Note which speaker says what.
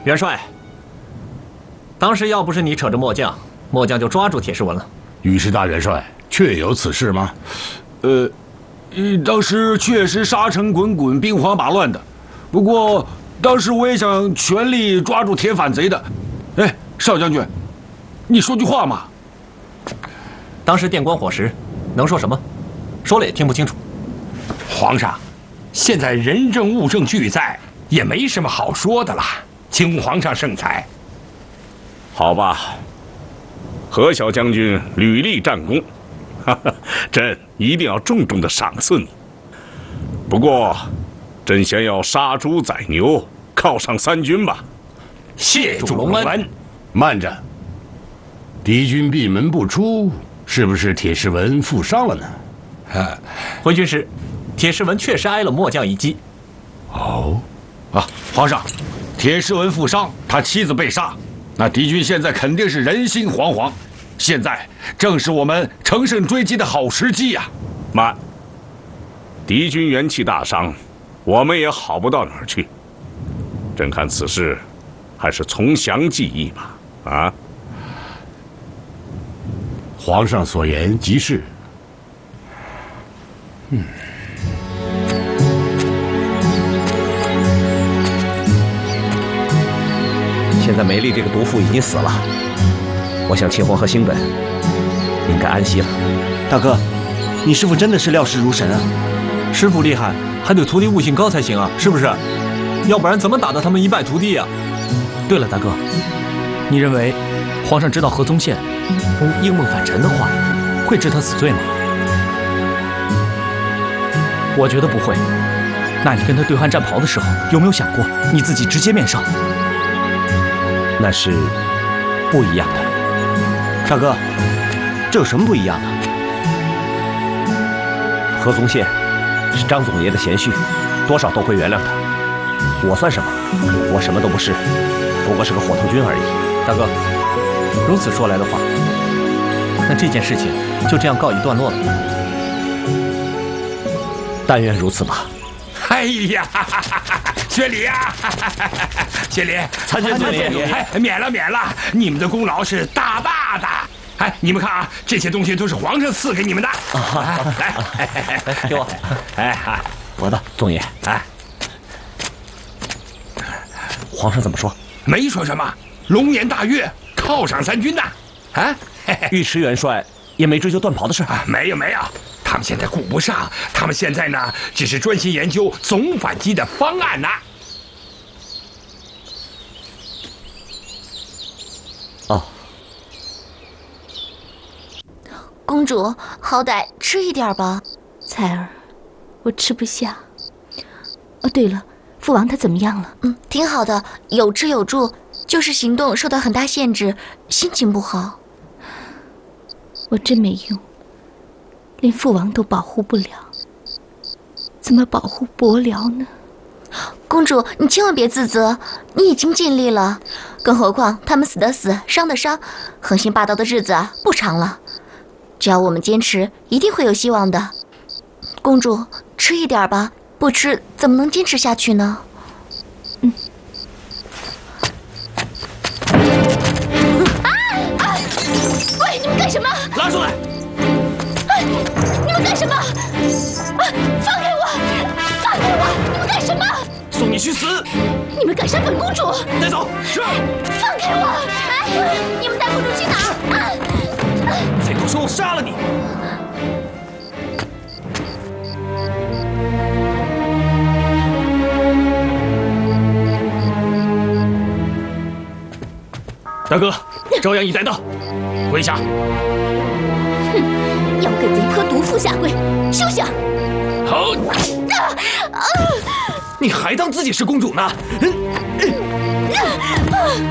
Speaker 1: 元帅，当时要不是你扯着末将，末将就抓住铁石文了。
Speaker 2: 御史大元帅，确有此事吗？
Speaker 3: 当时确实沙尘滚滚，兵荒马乱的。不过当时我也想全力抓住铁反贼的。哎，少将军，你说句话嘛。
Speaker 1: 当时电光火石，能说什么？说了也听不清楚。
Speaker 4: 皇上，现在人证物证俱在，也没什么好说的了，请皇上圣裁。
Speaker 5: 好吧，何小将军屡立战功，朕一定要重重的赏赐你。不过，朕先要杀猪宰牛，犒赏三军吧。
Speaker 4: 谢主隆恩。
Speaker 2: 慢着，敌军闭门不出，是不是铁石文负伤了呢？
Speaker 1: 回军师，铁石文确实挨了末将一击。
Speaker 2: 哦，
Speaker 3: 皇上，铁石文负伤，他妻子被杀，那敌军现在肯定是人心惶惶。现在正是我们乘胜追击的好时机呀！
Speaker 5: 慢，敌军元气大伤，我们也好不到哪儿去。朕看此事还是从详计议吧。啊，
Speaker 2: 皇上所言极是。
Speaker 6: 现在梅丽这个毒妇已经死了，我想秦皇和兴本应该安息了。
Speaker 7: 大哥，你师傅真的是料事如神啊！
Speaker 1: 师傅厉害，还得徒弟悟性高才行啊，是不是？要不然怎么打得他们一败涂地啊？
Speaker 8: 对了，大哥，你认为皇上知道何宗宪应梦反陈的话，会治他死罪吗？我觉得不会。那你跟他对换战袍的时候，有没有想过你自己直接面上？
Speaker 6: 那是不一样的。
Speaker 7: 大哥，这有什么不一样的？
Speaker 6: 何宗宪是张总爷的贤婿，多少都会原谅他。我算什么？我什么都不是，不过是个火头军而已。
Speaker 1: 大哥，如此说来的话，那这件事情就这样告一段落了。
Speaker 6: 但愿如此吧。
Speaker 4: 哎呀，薛礼呀，薛礼，
Speaker 6: 参见总爷。
Speaker 4: 哎，免了，你们的功劳是大大的。哎，你们看啊，这些东西都是皇上赐给你们的。来，
Speaker 1: 给我。
Speaker 4: 哎，
Speaker 6: 我的，总爷。
Speaker 4: 哎，
Speaker 6: 皇上怎么说？
Speaker 4: 没说什么，龙颜大悦，犒赏三军呐。啊，
Speaker 6: 尉迟元帅也没追究断袍的事
Speaker 4: 啊？没有，他们现在顾不上，他们现在呢，只是专心研究总反击的方案呢。
Speaker 6: 哦，
Speaker 9: 公主，好歹吃一点吧。
Speaker 10: 彩儿，我吃不下。哦，对了，父王他怎么样了？
Speaker 9: 挺好的，有吃有住，就是行动受到很大限制，心情不好。
Speaker 10: 我真没用，连父王都保护不了，怎么保护伯辽呢？
Speaker 9: 公主，你千万别自责，你已经尽力了。更何况他们死的死，伤的伤，横行霸道的日子啊不长了。只要我们坚持，一定会有希望的。公主，吃一点吧，不吃怎么能坚持下去呢？喂，你们干什么？
Speaker 1: 拉出来！
Speaker 9: 你们干什么？放开我！放开我！你们干什么？
Speaker 1: 送你去死！
Speaker 9: 你们敢杀本公主？
Speaker 1: 带走！是。
Speaker 9: 放开我！你们带公主去哪儿？
Speaker 1: 再给我说，我杀了你！大哥，朝阳已带到，跪下！
Speaker 9: 要给贼泼毒妇下跪，休想！
Speaker 1: 好！你还当自己是公主呢？